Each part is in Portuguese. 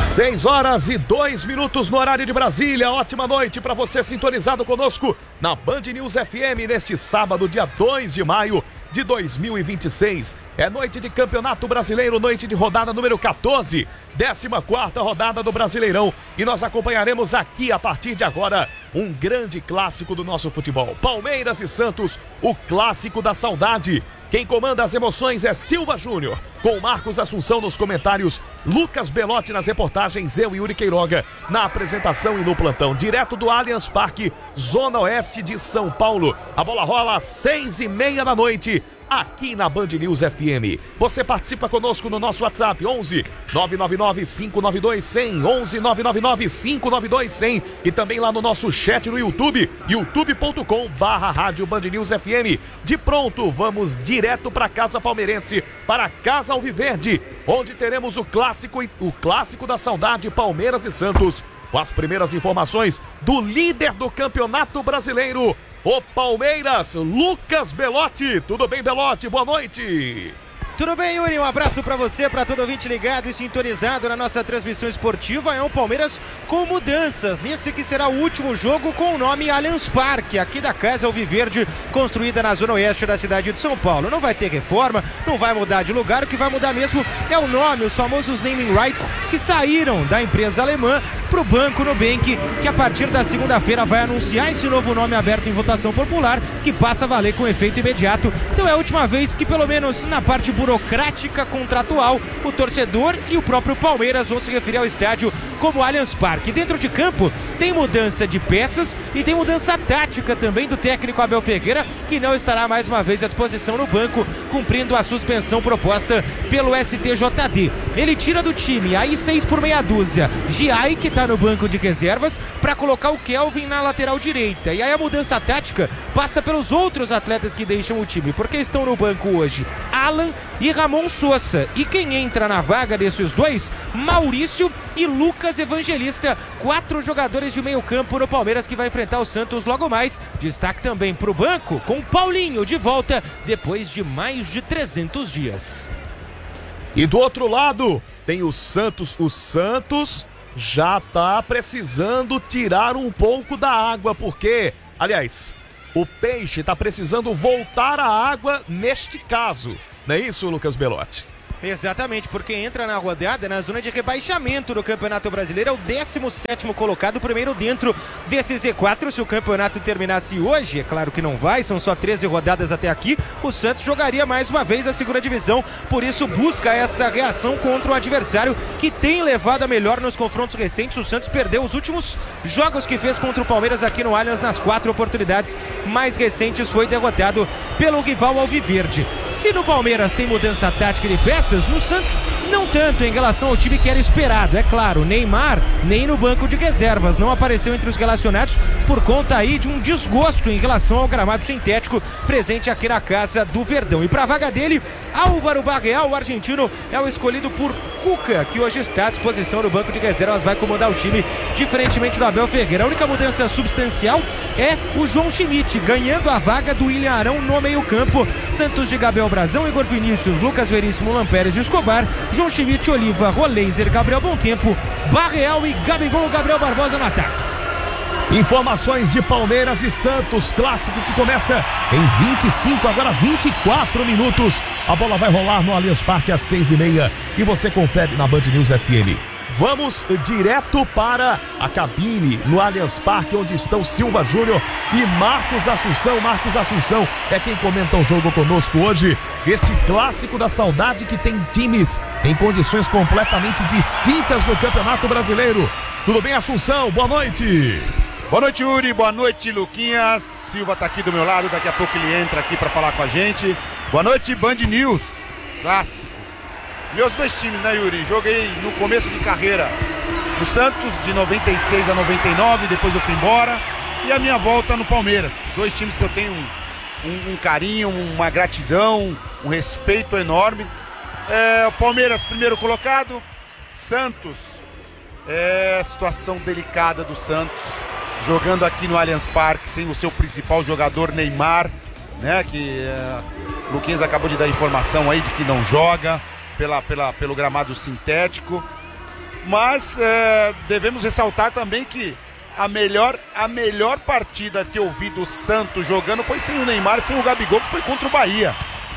6h02 no horário de Brasília. Ótima noite para você sintonizado conosco na Band News FM neste sábado, dia 2 de maio de 2026. É noite de Campeonato Brasileiro, noite de rodada número 14, 14ª rodada do Brasileirão. E nós acompanharemos aqui, a partir de agora, um grande clássico do nosso futebol. Palmeiras e Santos, o clássico da saudade. Quem comanda as emoções é Silva Júnior, com Marcos Assunção nos comentários, Lucas Belotti nas reportagens, eu e Yuri Queiroga na apresentação e no plantão, direto do Allianz Parque, Zona Oeste de São Paulo. A bola rola às 6h30 da noite, aqui na Band News FM. Você participa conosco no nosso WhatsApp, 11 999 592 100, 11 999 592 100, e também lá no nosso chat no YouTube, youtube.com/Rádio Band News FM. De pronto, vamos direto para casa palmeirense, para a Casa Alviverde, onde teremos o clássico da saudade, Palmeiras e Santos, com as primeiras informações do líder do Campeonato Brasileiro, o Palmeiras, Lucas Belotti. Tudo bem, Belotti? Boa noite. Tudo bem, Yuri? Um abraço pra você, pra todo ouvinte ligado e sintonizado na nossa transmissão esportiva. É um Palmeiras com mudanças nesse que será o último jogo com o nome Allianz Parque, aqui da Casa Alviverde, construída na zona oeste da cidade de São Paulo. Não vai ter reforma, não vai mudar de lugar, o que vai mudar mesmo é o nome, os famosos naming rights que saíram da empresa alemã pro Banco Nubank, que a partir da segunda-feira vai anunciar esse novo nome aberto em votação popular, que passa a valer com efeito imediato. Então é a última vez que, pelo menos na parte burocrática contratual, o torcedor e o próprio Palmeiras vão se referir ao estádio como Allianz Parque. Dentro de campo tem mudança de peças e tem mudança tática também do técnico Abel Ferreira, que não estará mais uma vez à disposição no banco, cumprindo a suspensão proposta pelo STJD. Ele tira do time aí 6 por meia dúzia Giai, que está no banco de reservas, para colocar o Kelvin na lateral direita. E aí a mudança tática passa pelos outros atletas que deixam o time, porque estão no banco hoje Alan e Ramon Sousa. E quem entra na vaga desses dois? Maurício e Lucas Evangelista, 4 jogadores de meio campo no Palmeiras, que vai enfrentar o Santos logo mais. Destaque também para o banco, com Paulinho de volta depois de mais de 300 dias. E do outro lado tem o Santos. O Santos já tá precisando tirar um pouco da água, porque, aliás, o peixe tá precisando voltar à água neste caso. Não é isso, Lucas Belotti? Exatamente, porque entra na rodada na zona de rebaixamento do Campeonato Brasileiro, é o 17º colocado, o primeiro dentro desse Z4. Se o campeonato terminasse hoje, é claro que não vai, são só 13 rodadas até aqui, o Santos jogaria mais uma vez a segunda divisão, por isso busca essa reação contra o adversário que tem levado a melhor nos confrontos recentes. O Santos perdeu os últimos jogos que fez contra o Palmeiras aqui no Allianz, nas 4 oportunidades mais recentes foi derrotado pelo rival Alviverde. Se no Palmeiras tem mudança tática de peças, no Santos não tanto em relação ao time que era esperado. É claro, Neymar nem no banco de reservas não apareceu entre os relacionados por conta aí de um desgosto em relação ao gramado sintético presente aqui na Casa do Verdão. E para a vaga dele, Álvaro Barreal, o argentino, é o escolhido por Cuca, que hoje está à disposição no banco de reservas, vai comandar o time diferentemente do Abel Ferreira. A única mudança substancial é o João Schmidt ganhando a vaga do William Arão no meio campo. Santos de Gabriel Brazão, Igor Vinícius, Lucas Veríssimo, Lampérez e Escobar, João Schmidt, Oliva, Roleiser, Gabriel Bontempo, Barreal e Gabigol, Gabriel Barbosa no ataque. Informações de Palmeiras e Santos, clássico que começa em 25, agora 24 minutos. A bola vai rolar no Allianz Parque às 6h30 e você confere na Band News FM. Vamos direto para a cabine no Allianz Parque, onde estão Silva Júnior e Marcos Assunção. Marcos Assunção é quem comenta o jogo conosco hoje. Este clássico da saudade que tem times em condições completamente distintas no Campeonato Brasileiro. Tudo bem, Assunção? Boa noite. Boa noite, Yuri. Boa noite, Luquinhas. Silva tá aqui do meu lado, daqui a pouco ele entra aqui para falar com a gente. Boa noite, Band News. Clássico. Meus dois times, né, Yuri? Joguei no começo de carreira no Santos, de 96 a 99, depois eu fui embora. E a minha volta no Palmeiras. Dois times que eu tenho um carinho, uma gratidão, um respeito enorme. O Palmeiras, primeiro colocado. Santos, situação delicada do Santos. Jogando aqui no Allianz Parque, sem o seu principal jogador, Neymar, né? Que o Luquinhas acabou de dar informação aí de que não joga pelo gramado sintético. Mas devemos ressaltar também que a melhor partida que eu vi do Santos jogando foi sem o Neymar, sem o Gabigol, que foi contra o Bahia.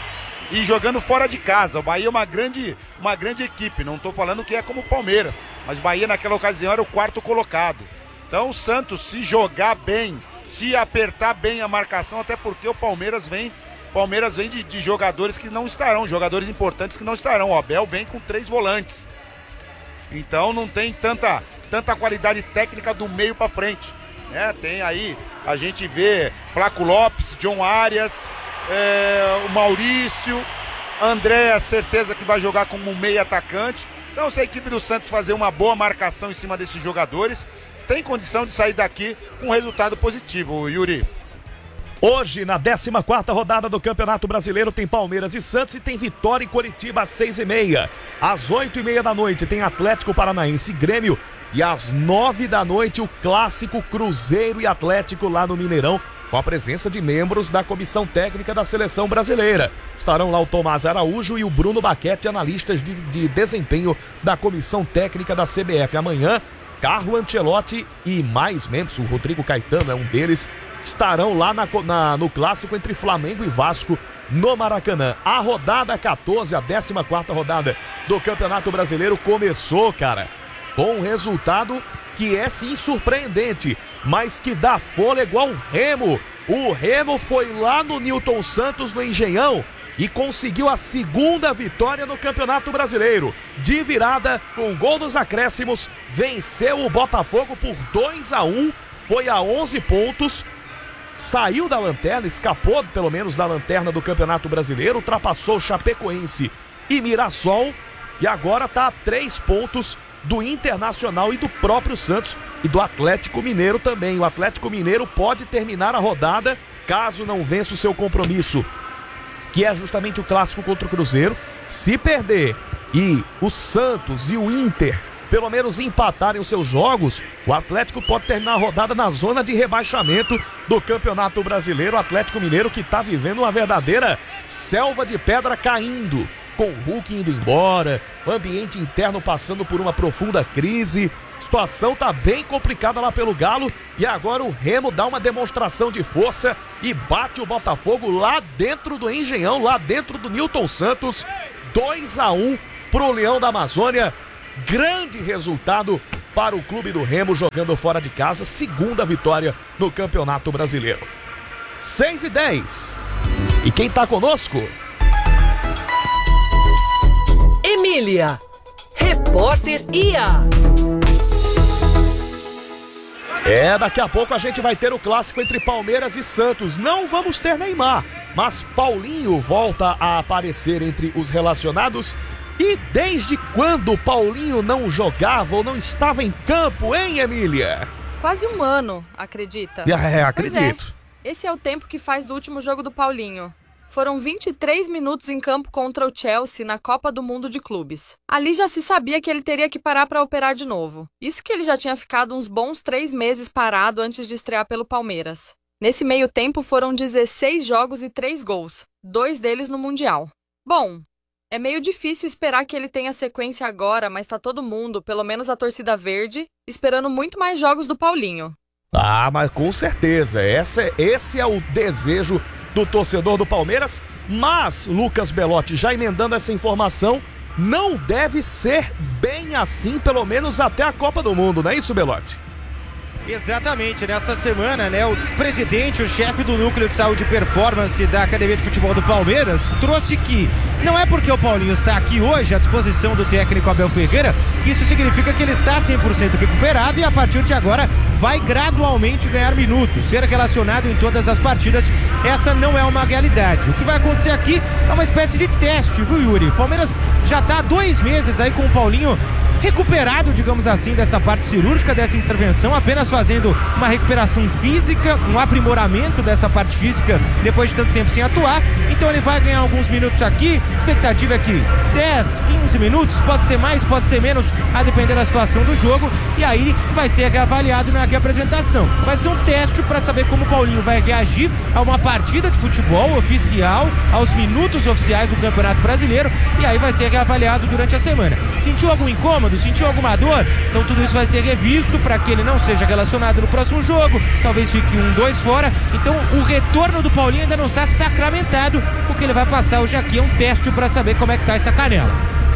E jogando fora de casa. O Bahia é uma grande equipe. Não estou falando que é como o Palmeiras, mas o Bahia naquela ocasião era o 4º colocado. Então o Santos, se jogar bem, se apertar bem a marcação, até porque o Palmeiras vem de jogadores que não estarão, jogadores importantes que não estarão. O Abel vem com 3 volantes. Então não tem tanta qualidade técnica do meio para frente, né? Tem aí, a gente vê Flaco Lopes, John Arias, o Maurício, André, certeza que vai jogar como meio atacante. Então se a equipe do Santos fazer uma boa marcação em cima desses jogadores, tem condição de sair daqui com um resultado positivo, Yuri. Hoje, na 14ª rodada do Campeonato Brasileiro, tem Palmeiras e Santos e tem Vitória em Coritiba às 6h30. Às 8h30 da noite tem Atlético Paranaense e Grêmio. E às 9 da noite o clássico Cruzeiro e Atlético lá no Mineirão, com a presença de membros da comissão técnica da seleção brasileira. Estarão lá o Tomás Araújo e o Bruno Baquete, analistas de desempenho da comissão técnica da CBF. Amanhã, Carlo Ancelotti e mais membros, o Rodrigo Caetano é um deles, estarão lá no clássico entre Flamengo e Vasco no Maracanã. A rodada 14, a 14ª rodada do Campeonato Brasileiro começou, cara, com um resultado que é sim surpreendente, mas que dá fôlego ao Remo. O Remo foi lá no Newton Santos, no Engenhão, e conseguiu a 2ª vitória no Campeonato Brasileiro. De virada, com um gol nos acréscimos, venceu o Botafogo por 2-1, foi a 11 pontos, saiu da lanterna, escapou pelo menos da lanterna do Campeonato Brasileiro, ultrapassou Chapecoense e Mirassol e agora está a 3 pontos do Internacional e do próprio Santos e do Atlético Mineiro também. O Atlético Mineiro pode terminar a rodada, caso não vença o seu compromisso, que é justamente o clássico contra o Cruzeiro. Se perder e o Santos e o Inter pelo menos empatarem os seus jogos, o Atlético pode terminar a rodada na zona de rebaixamento do Campeonato Brasileiro. O Atlético Mineiro que está vivendo uma verdadeira selva de pedra caindo, com o Hulk indo embora, o ambiente interno passando por uma profunda crise. A situação tá bem complicada lá pelo Galo e agora o Remo dá uma demonstração de força e bate o Botafogo lá dentro do Engenhão, lá dentro do Newton Santos, 2-1 pro Leão da Amazônia. Grande resultado para o clube do Remo jogando fora de casa, 2ª vitória no Campeonato Brasileiro. 6h10. E quem tá conosco? Emília, repórter IA. Daqui a pouco a gente vai ter o clássico entre Palmeiras e Santos. Não vamos ter Neymar, mas Paulinho volta a aparecer entre os relacionados. E desde quando Paulinho não jogava ou não estava em campo, hein, Emília? Quase um ano, acredita? Acredito. Esse é o tempo que faz do último jogo do Paulinho. Foram 23 minutos em campo contra o Chelsea na Copa do Mundo de Clubes. Ali já se sabia que ele teria que parar para operar de novo. Isso que ele já tinha ficado uns bons 3 meses parado antes de estrear pelo Palmeiras. Nesse meio tempo foram 16 jogos e 3 gols, 2 deles no Mundial. Bom, é meio difícil esperar que ele tenha sequência agora, mas tá todo mundo, pelo menos a torcida verde, esperando muito mais jogos do Paulinho. Ah, mas com certeza, esse é o desejo do torcedor do Palmeiras, mas Lucas Belotti, já emendando essa informação, não deve ser bem assim, pelo menos até a Copa do Mundo, não é isso, Belotti? Exatamente, nessa semana, né, o presidente, o chefe do Núcleo de Saúde e Performance da Academia de Futebol do Palmeiras trouxe que não é porque o Paulinho está aqui hoje à disposição do técnico Abel Ferreira que isso significa que ele está 100% recuperado e a partir de agora vai gradualmente ganhar minutos, ser relacionado em todas as partidas. Essa não é uma realidade. O que vai acontecer aqui é uma espécie de teste, viu, Yuri? O Palmeiras já está há 2 meses aí com o Paulinho recuperado, digamos assim, dessa parte cirúrgica, dessa intervenção, apenas fazendo uma recuperação física, um aprimoramento dessa parte física depois de tanto tempo sem atuar. Então ele vai ganhar alguns minutos aqui, expectativa é que 10, 15 minutos, pode ser mais, pode ser menos, a depender da situação do jogo, e aí vai ser avaliado na apresentação. Vai ser um teste para saber como o Paulinho vai reagir a uma partida de futebol oficial, aos minutos oficiais do Campeonato Brasileiro, e aí vai ser avaliado durante a semana. Sentiu algum incômodo? Sentiu alguma dor? Então tudo isso vai ser revisto para que ele não seja relacionado no próximo jogo, talvez fique 1, 2 fora. Então o retorno do Paulinho ainda não está sacramentado, o que ele vai passar hoje aqui é um teste para saber como é que tá essa canela.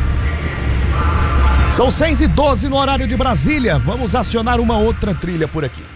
São 6h12 no horário de Brasília. Vamos acionar uma outra trilha por aqui.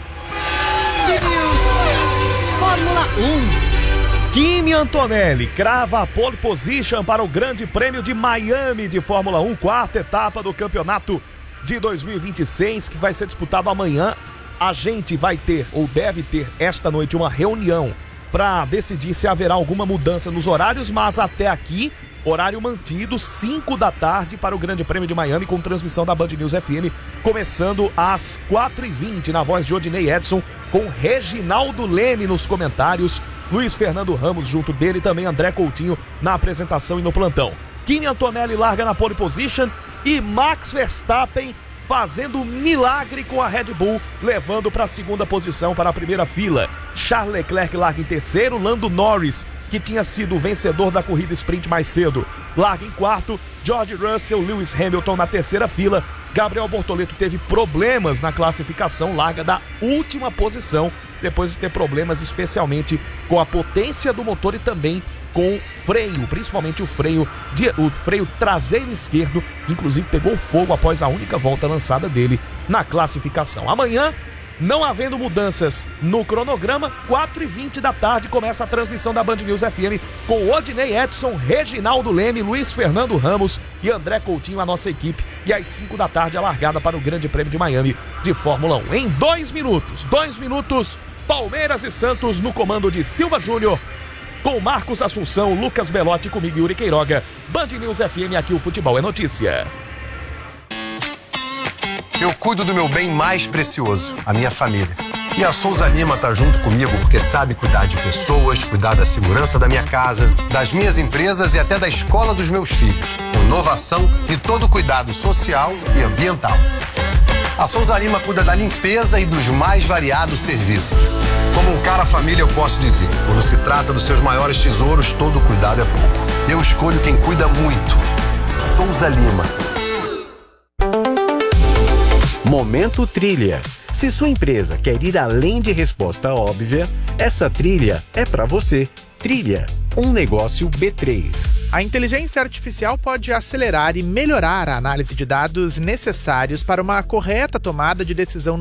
Fórmula 1. Kimi Antonelli crava a pole position para o Grande Prêmio de Miami de Fórmula 1, quarta etapa do campeonato de 2026, que vai ser disputado amanhã. A gente vai ter, ou deve ter, esta noite uma reunião para decidir se haverá alguma mudança nos horários, mas até aqui, horário mantido, 5 da tarde para o Grande Prêmio de Miami, com transmissão da Band News FM, começando às 4h20, na voz de Odinei Edson, com Reginaldo Leme nos comentários, Luiz Fernando Ramos junto dele, também André Coutinho na apresentação e no plantão. Kimi Antonelli larga na pole position e Max Verstappen fazendo milagre com a Red Bull, levando para a segunda posição para a primeira fila. Charles Leclerc larga em terceiro, Lando Norris, que tinha sido o vencedor da corrida sprint mais cedo, larga em quarto, George Russell, Lewis Hamilton na terceira fila. Gabriel Bortoleto teve problemas na classificação, larga da última posição, depois de ter problemas especialmente com a potência do motor e também com freio, principalmente o freio traseiro esquerdo, que inclusive pegou fogo após a única volta lançada dele na classificação. Amanhã, não havendo mudanças no cronograma, 4h20 da tarde começa a transmissão da Band News FM com Odinei Edson, Reginaldo Leme, Luiz Fernando Ramos e André Coutinho, a nossa equipe. E às 5 da tarde a largada para o Grande Prêmio de Miami de Fórmula 1. Em 2 minutos, Palmeiras e Santos no comando de Silva Júnior, com Marcos Assunção, Lucas Belotti, comigo Yuri Queiroga. Band News FM, aqui o futebol é notícia. Eu cuido do meu bem mais precioso, a minha família. E a Souza Lima tá junto comigo porque sabe cuidar de pessoas, cuidar da segurança da minha casa, das minhas empresas e até da escola dos meus filhos. Com inovação e todo cuidado social e ambiental. A Souza Lima cuida da limpeza e dos mais variados serviços. Como um cara família, eu posso dizer, quando se trata dos seus maiores tesouros, todo cuidado é pouco. Eu escolho quem cuida muito. Souza Lima. Momento Trilha. Se sua empresa quer ir além de resposta óbvia, essa trilha é para você. Trilha, um negócio B3. A inteligência artificial pode acelerar e melhorar a análise de dados necessários para uma correta tomada de decisão